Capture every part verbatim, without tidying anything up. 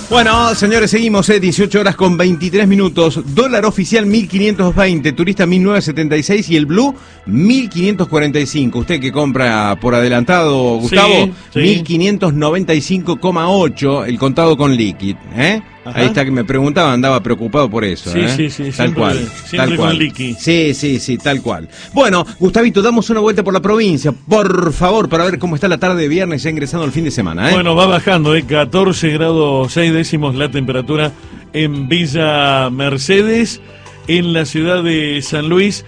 Bueno, señores, seguimos, eh, dieciocho horas con veintitrés minutos. Dólar oficial mil quinientos veinte, turista mil novecientos setenta y seis y el blue mil quinientos cuarenta y cinco. Usted que compra por adelantado, Gustavo, sí, sí. mil quinientos noventa y cinco coma ocho el contado con liquid, ¿eh? Ajá. Ahí está que me preguntaba, andaba preocupado por eso. Sí, ¿eh? sí, sí, tal siempre- cual, siempre tal con cual. liqui. Sí, sí, sí, tal cual. Bueno, Gustavito, damos una vuelta por la provincia, por favor, para ver cómo está la tarde de viernes ya ingresando el fin de semana, ¿eh? Bueno, va bajando, ¿eh? catorce grados seis décimos la temperatura en Villa Mercedes, en la ciudad de San Luis,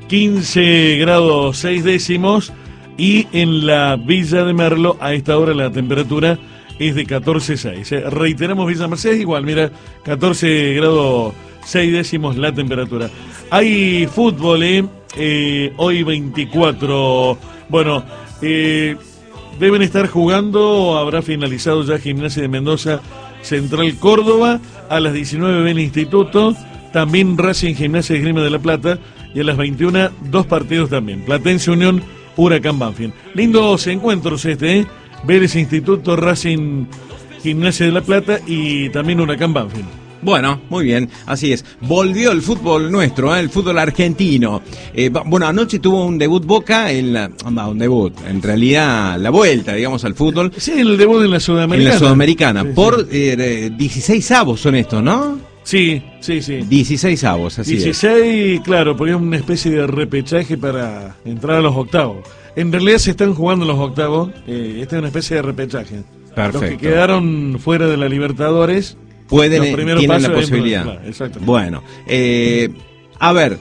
quince grados seis décimos, y en la Villa de Merlo, a esta hora la temperatura es de catorce seis. Eh. Reiteramos, Villa Mercedes, igual, mira, catorce grados seis décimos la temperatura. Hay fútbol, ¿eh? Eh, hoy veinticuatro, bueno, eh... deben estar jugando, habrá finalizado ya Gimnasia de Mendoza, Central Córdoba, a las diecinueve ven Instituto, también Racing Gimnasia de Esgrima de la Plata, y a las veintiuna dos partidos también, Platense Unión, Huracán Banfield. Lindos encuentros este, ¿eh? Vélez Instituto, Racing Gimnasia de la Plata y también Huracán Banfield. Bueno, muy bien, así es. Volvió el fútbol nuestro, ¿eh? El fútbol argentino. Eh, va- bueno, anoche tuvo un debut Boca, en la, ah, un debut, en realidad la vuelta, digamos, al fútbol. Sí, el debut en la En Sudamericana. la Sudamericana, Sí, por sí. eh, dieciséis avos son estos, ¿no? Sí, sí, sí. dieciséis avos, así es. dieciséis, claro, porque es una especie de repechaje para entrar a los octavos. En realidad se están jugando los octavos, eh, esta es una especie de repechaje. Perfecto. Los que quedaron fuera de la Libertadores, Pueden, los eh, primeros tienen la pasos posibilidad. entran, claro, exactamente. Bueno, eh, a ver,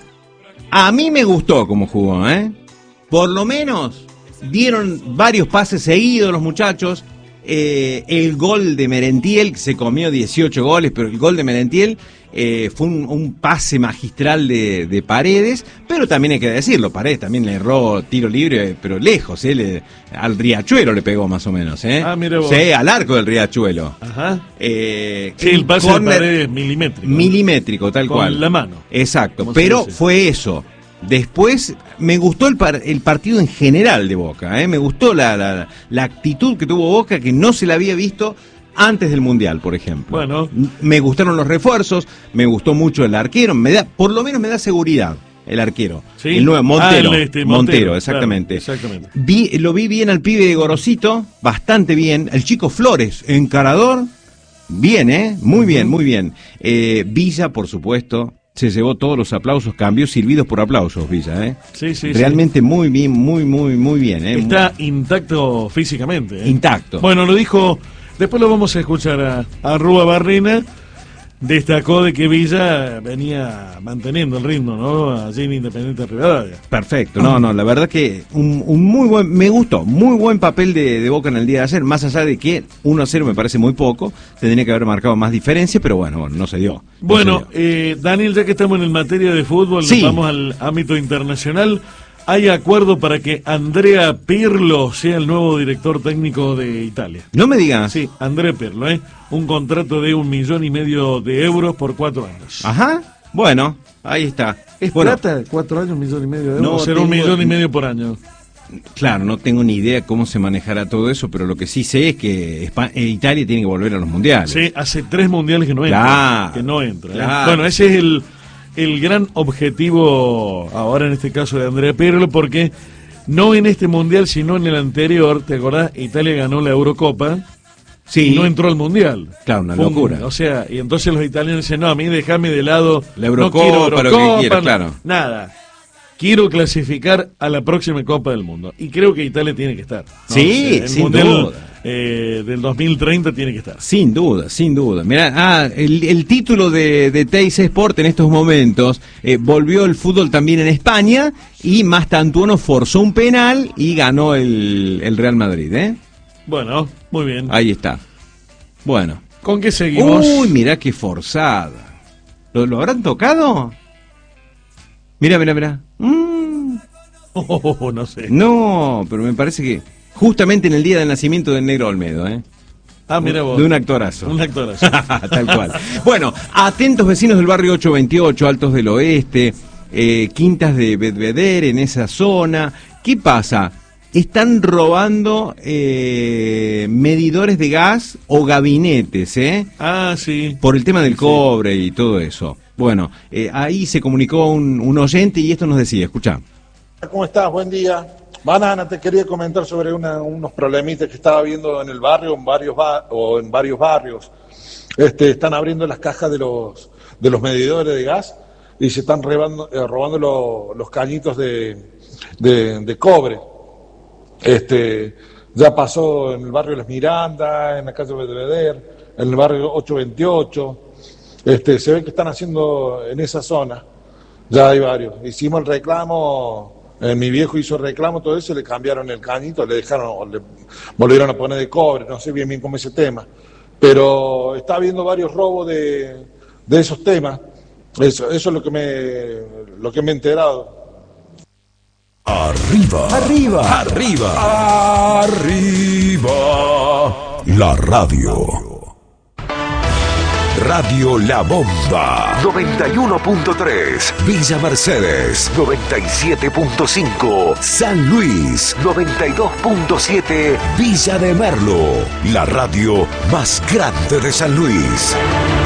a mí me gustó cómo jugó, ¿eh? Por lo menos dieron varios pases seguidos los muchachos. Eh, el gol de Merentiel, que se comió dieciocho goles, pero el gol de Merentiel eh, fue un, un pase magistral de, de Paredes, pero también hay que decirlo, Paredes también le erró tiro libre, pero lejos, eh, le- al Riachuelo le pegó más o menos, ¿eh? Ah, mira vos. Sí, al arco del Riachuelo. Ajá. Eh, Sí, el pase de córner Paredes milimétrico. milimétrico, tal Con cual. la mano. Exacto, Como se pero dice. fue eso. Después me gustó el, par- el partido en general de Boca, ¿eh? Me gustó la, la, la actitud que tuvo Boca, que no se la había visto antes del Mundial, por ejemplo. Bueno. M- Me gustaron los refuerzos, me gustó mucho el arquero, me da, por lo menos me da seguridad el arquero. Sí. El nuevo Montero. Ah, el este, Montero, Montero, exactamente. claro, exactamente. Vi, lo vi bien al pibe de Gorosito, bastante bien. El chico Flores, encarador, bien, ¿eh? Muy bien, muy bien. Eh, Villa, por supuesto, se llevó todos los aplausos, cambios sirvidos por aplausos, Villa, ¿eh? Sí, sí, Realmente muy bien, muy, muy, muy bien, sí. ¿eh? Está intacto físicamente. ¿eh? Intacto. Bueno, lo dijo, después lo vamos a escuchar a, a Rúa Barrena. Destacó de que Villa venía manteniendo el ritmo, ¿no? Allí en Independiente Rivadavia. Perfecto, no, no, la verdad que un, un muy buen, me gustó, muy buen papel de, de Boca en el día de ayer, más allá de que uno a cero me parece muy poco, tendría que haber marcado más diferencia, pero bueno, bueno, no se dio. no Bueno, se dio. eh, Daniel, ya que estamos en el materia de fútbol, Sí. nos vamos al ámbito internacional. Hay acuerdo para que Andrea Pirlo sea el nuevo director técnico de Italia. No me digas. Sí, Andrea Pirlo, ¿eh? Un contrato de un millón y medio de euros por cuatro años. Ajá, bueno, ahí está. ¿Es Bueno, plata? ¿Cuatro años, un millón y medio de euros? No ¿O será un tengo- millón y medio por año? claro, no tengo ni idea cómo se manejará todo eso, pero lo que sí sé es que Espa- eh, Italia tiene que volver a los mundiales. Sí, hace tres mundiales que no entra. Claro, que no entra. ¿eh? claro. Bueno, ese es el, el gran objetivo ahora en este caso de Andrea Pirlo, porque no en este mundial, sino en el anterior, ¿te acordás? Italia ganó la Eurocopa Sí, y no entró al mundial. Claro, una Fue un- locura. o sea, y entonces los italianos dicen, no, a mí déjame de lado La no Eurocopa, quiero lo que Eurocopa, quiera, no- claro. nada. Quiero clasificar a la próxima Copa del Mundo. Y creo que Italia tiene que estar. ¿no? Sí, el sin mundial duda. eh, del dos mil treinta tiene que estar. Sin duda, sin duda. Mirá, ah, el, el título de, de T I C Sport en estos momentos, eh, volvió el fútbol también en España y Mastantuono forzó un penal y ganó el, el Real Madrid, ¿eh? Bueno, muy bien. Ahí está. Bueno. ¿Con qué seguimos? Uy, mirá qué forzada. ¿Lo, lo habrán tocado? Mirá, mirá, mirá. Mm, Oh, no sé. no, pero me parece que justamente en el día del nacimiento del Negro Olmedo, ¿eh? Ah, mira vos. De un actorazo. Un actorazo. Tal cual. Bueno, atentos vecinos del barrio ocho veintiocho, Altos del Oeste, eh, Quintas de Bedveder, en esa zona. ¿Qué pasa? están robando eh, medidores de gas o gabinetes, ¿eh? Ah, sí. Por el tema del Sí. cobre y todo eso. Bueno, eh, ahí se comunicó un, un oyente y esto nos decía, escuchá. ¿Cómo estás? Buen día. Banana, te quería comentar sobre una, unos problemitas que estaba viendo en el barrio, en varios ba- o en varios barrios. Este, están abriendo las cajas de los de los medidores de gas y se están robando, eh, robando lo- los cañitos de, de, de cobre. Este, ya pasó en el barrio Las Mirandas, en la calle Belvedere, en el barrio ocho veintiocho. Este, se ve que están haciendo en esa zona. Ya hay varios. Hicimos el reclamo, eh, mi viejo hizo el reclamo, todo eso, le cambiaron el cañito, le dejaron, o le volvieron a poner de cobre, no sé bien bien cómo es ese tema. Pero está habiendo varios robos de, de esos temas. Eso, eso es lo que me, lo que me he enterado. Arriba, arriba, arriba, arriba. La radio. Radio La Bomba noventa y uno punto tres, Villa Mercedes noventa y siete punto cinco, San Luis noventa y dos punto siete, Villa de Merlo, la radio más grande de San Luis.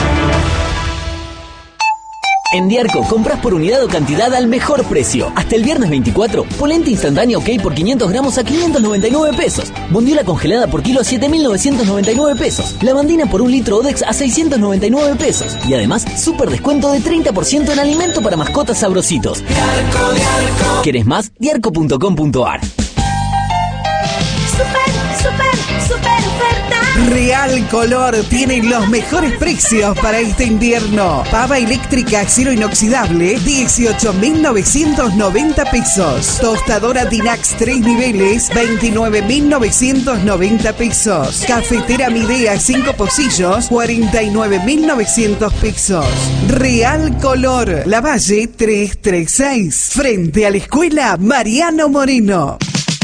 En Diarco, compras por unidad o cantidad al mejor precio. Hasta el viernes veinticuatro, polenta instantánea OK por quinientos gramos a quinientos noventa y nueve pesos. Bondiola congelada por kilo a siete mil novecientos noventa y nueve pesos. Lavandina por un litro Odex a seiscientos noventa y nueve pesos. Y además, súper descuento de treinta por ciento en alimento para mascotas sabrositos. Diarco, Diarco. ¿Querés más? diarco punto com punto ar. Super, super, super oferta. Real Color tiene los mejores precios para este invierno. Pava eléctrica acero inoxidable, dieciocho mil novecientos noventa pesos. Tostadora Dinax tres niveles, veintinueve mil novecientos noventa pesos. Cafetera Midea cinco pocillos, cuarenta y nueve mil novecientos pesos. Real Color, Lavalle trescientos treinta y seis, frente a la escuela Mariano Moreno.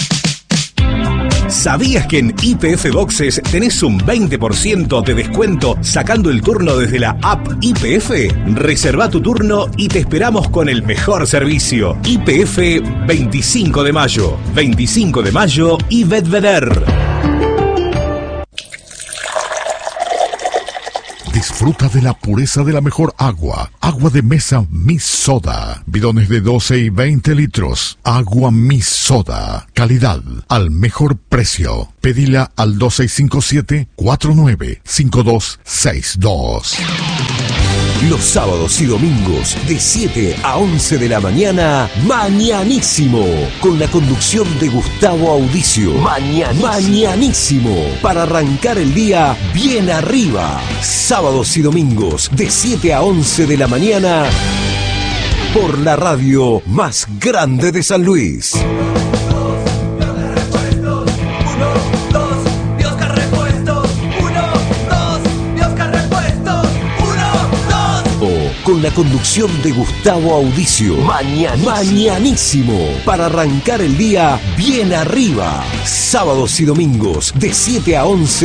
¿Sabías que en Y P F Boxes tenés un veinte por ciento de descuento sacando el turno desde la app Y P F? Reserva tu turno y te esperamos con el mejor servicio. Y P F veinticinco de mayo, veinticinco de mayo y Bedveder. Disfruta de la pureza de la mejor agua. Agua de mesa Miss Soda. Bidones de doce y veinte litros. Agua Miss Soda. Calidad al mejor precio. Pedila al dos seis cinco siete, cuatro nueve cinco dos seis dos. Los sábados y domingos de siete a once de la mañana, Mañanísimo, con la conducción de Gustavo Audicio. Mañanísimo. Mañanísimo, para arrancar el día bien arriba. Sábados y domingos de siete a once de la mañana, por la radio más grande de San Luis. Con la conducción de Gustavo Audicio. Mañanísimo. Mañanísimo, para arrancar el día bien arriba. Sábados y domingos de siete a once